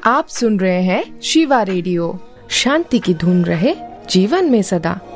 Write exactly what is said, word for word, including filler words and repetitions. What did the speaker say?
आप सुन रहे हैं शिवा रेडियो। शांति की धुन रहे जीवन में सदा।